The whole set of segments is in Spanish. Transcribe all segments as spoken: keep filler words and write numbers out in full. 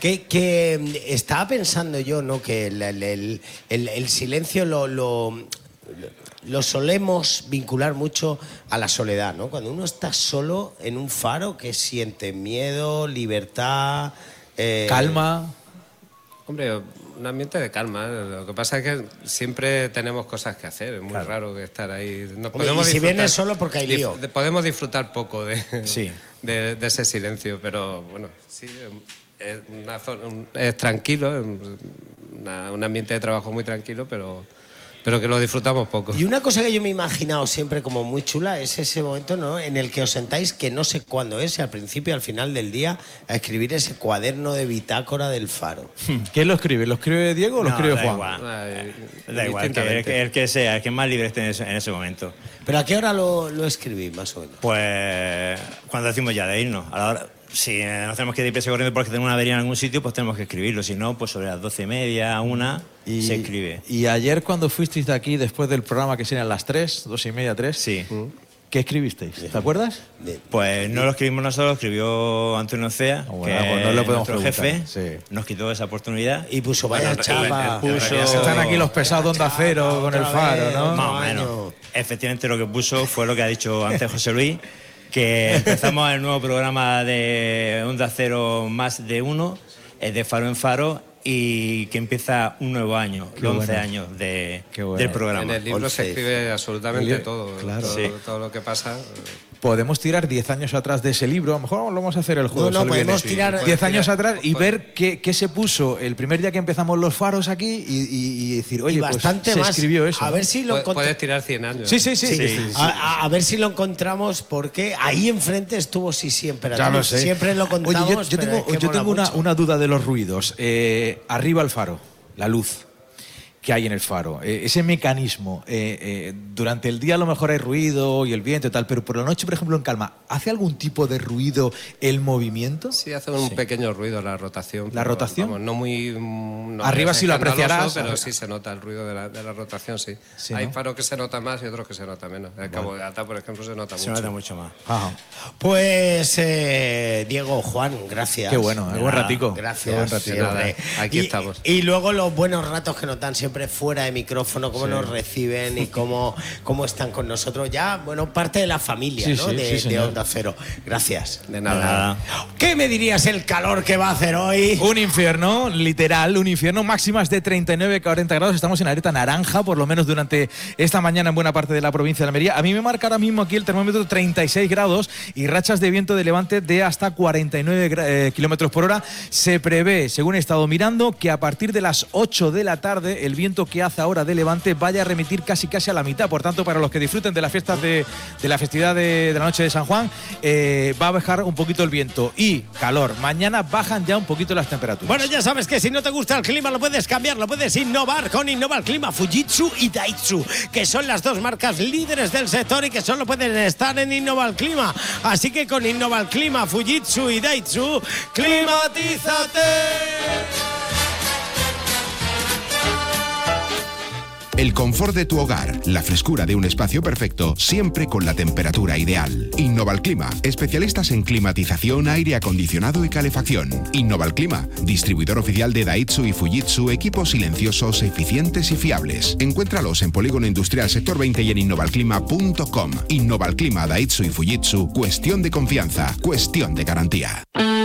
Que, que estaba pensando yo, ¿no? Que el, el, el, el, el silencio lo, lo, lo solemos vincular mucho a la soledad, ¿no? Cuando uno está solo en un faro, que siente miedo, libertad... Eh... Calma. Hombre, un ambiente de calma. Lo que pasa es que siempre tenemos cosas que hacer. Es muy claro. raro que estar ahí. Nos Hombre, y si vienes solo porque hay lío. Podemos disfrutar poco de, sí. de, de ese silencio, pero bueno, sí, es, una zona, es tranquilo, es una, un ambiente de trabajo muy tranquilo, pero... pero que lo disfrutamos poco. Y una cosa que yo me he imaginado siempre como muy chula es ese momento, ¿no?, en el que os sentáis, que no sé cuándo es, al principio, al final del día, a escribir ese cuaderno de bitácora del faro. ¿Quién lo escribe? ¿Lo escribe Diego o lo no, escribe da Juan? Igual. Ah, da igual, que, el, que, el que sea, el que más libre esté en ese, en ese momento. ¿Pero a qué hora lo, lo escribís, más o menos? Pues cuando decimos ya de irnos. A la hora, si nos tenemos que ir prisa corriendo porque tenemos una avería en algún sitio, pues tenemos que escribirlo. Si no, pues sobre las doce y media, una, y, se escribe. Y ayer cuando fuisteis de aquí, después del programa, que serían las tres, dos y media, tres, sí. ¿qué escribisteis? ¿Te acuerdas? Pues no lo escribimos nosotros, lo escribió Antonio Cea, oh, bueno, que pues no lo podemos nuestro jefe, sí. Nos quitó esa oportunidad. Y puso vaya bueno, chapa. Puso... Están aquí los pesados de Onda Cero con el faro, ¿no? Más o menos. Efectivamente lo que puso fue lo que ha dicho antes José Luis, que empezamos el nuevo programa de Onda Cero Más de Uno, de Faro en Faro, y que empieza un nuevo año, Qué once bueno. años de, bueno. del programa. En el libro once. Se escribe absolutamente todo, claro. todo, sí. todo lo que pasa. Podemos tirar diez años atrás de ese libro, a lo mejor lo vamos a hacer el juego. No, no, podemos tirar diez años atrás y ver qué, qué se puso el primer día que empezamos los faros aquí y, y, y decir, oye, y bastante pues más. se escribió eso. A ver si lo Puedes tirar cien años. Sí, sí, sí. sí, sí, sí, sí. A, a ver si lo encontramos, porque ahí enfrente estuvo sí siempre. Ya lo sé. Siempre lo contamos. Oye, yo, yo tengo, yo tengo una, una duda de los ruidos. Eh, arriba el faro, la luz que hay en el faro, eh, ese mecanismo, eh, eh, durante el día a lo mejor hay ruido y el viento y tal, pero por la noche, por ejemplo, en calma, ¿hace algún tipo de ruido el movimiento? Sí, hace un sí. pequeño ruido la rotación. ¿La pero, rotación? Vamos, no muy... No Arriba sí lo apreciarás. Pero sí se nota el ruido de la, de la rotación, sí. sí hay ¿no? faros que se nota más y otros que se nota menos. El bueno. Cabo de Gata, por ejemplo, se nota se mucho. Se nota mucho más. Ajá. Pues, eh, Diego, Juan, gracias. Qué bueno, qué buen ratico. Gracias. Buen ratico. Nada, aquí y, estamos. Y luego los buenos ratos que nos dan siempre fuera de micrófono, cómo sí. nos reciben y cómo, cómo están con nosotros. Ya, bueno, parte de la familia, sí, ¿no? Sí, de, sí, de Onda Cero. Gracias. De nada. de nada. ¿Qué me dirías el calor que va a hacer hoy? Un infierno, literal, un infierno. Máximas de treinta y nueve a cuarenta grados. Estamos en alerta naranja, por lo menos durante esta mañana en buena parte de la provincia de Almería. A mí me marca ahora mismo aquí el termómetro treinta y seis grados y rachas de viento de levante de hasta cuarenta y nueve eh, kilómetros por hora. Se prevé, según he estado mirando, que a partir de las ocho de la tarde el viento que hace ahora de levante vaya a remitir casi casi a la mitad. Por tanto, para los que disfruten de las fiestas de, de la festividad de, de la noche de San Juan, eh, va a bajar un poquito el viento y calor. Mañana bajan ya un poquito las temperaturas. Bueno, ya sabes que si no te gusta el clima lo puedes cambiar, lo puedes innovar con Innova el Clima, Fujitsu y Daitsu, que son las dos marcas líderes del sector y que solo pueden estar en Innova el Clima. Así que con Innova el Clima, Fujitsu y Daitsu, ¡climatízate! El confort de tu hogar, la frescura de un espacio perfecto, siempre con la temperatura ideal. Innova el Clima, especialistas en climatización, aire acondicionado y calefacción. Innova el Clima, distribuidor oficial de Daitsu y Fujitsu, equipos silenciosos, eficientes y fiables. Encuéntralos en Polígono Industrial Sector veinte y en innovalclima punto com. Innova el Clima, Daitsu y Fujitsu, cuestión de confianza, cuestión de garantía.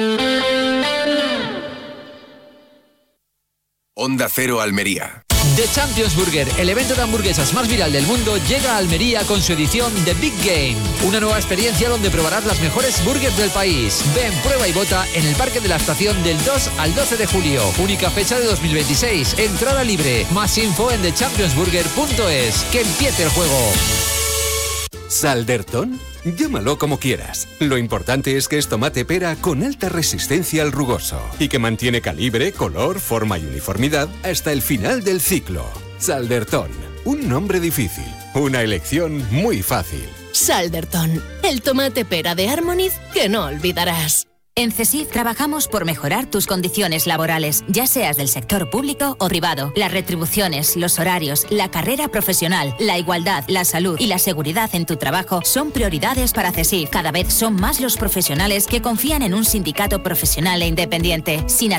Onda Cero Almería. The Champions Burger, el evento de hamburguesas más viral del mundo, llega a Almería con su edición The Big Game. Una nueva experiencia donde probarás las mejores burgers del país. Ven, prueba y vota en el Parque de la Estación del dos al doce de julio. Única fecha de dos mil veintiséis. Entrada libre. Más info en the champions burger punto es. ¡Que empiece el juego! ¿Saldertón? Llámalo como quieras. Lo importante es que es tomate pera con alta resistencia al rugoso y que mantiene calibre, color, forma y uniformidad hasta el final del ciclo. Saldertón, un nombre difícil, una elección muy fácil. Saldertón, el tomate pera de Harmoniz que no olvidarás. En CESIF trabajamos por mejorar tus condiciones laborales, ya seas del sector público o privado. Las retribuciones, los horarios, la carrera profesional, la igualdad, la salud y la seguridad en tu trabajo son prioridades para CESIF. Cada vez son más los profesionales que confían en un sindicato profesional e independiente, sin